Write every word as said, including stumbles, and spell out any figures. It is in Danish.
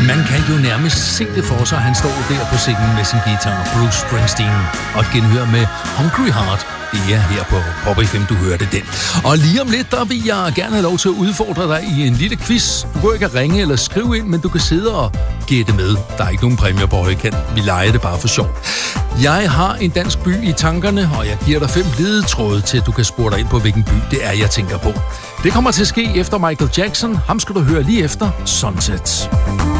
Man kan jo nærmest se det for sig, han står der på scenen med sin guitar, Bruce Springsteen, og et genhør med Hungry Heart. Det er her på Pop F M, du hørte den. Og lige om lidt, der vil jeg gerne have lov til at udfordre dig i en lille quiz. Du kan ikke ringe eller skrive ind, men du kan sidde og gætte med. Der er ikke nogen præmier på højkant. Vi leger det bare for sjov. Jeg har en dansk by i tankerne, og jeg giver dig fem ledetråde til, at du kan spore dig ind på, hvilken by det er, jeg tænker på. Det kommer til at ske efter Michael Jackson. Ham skal du høre lige efter Sunset.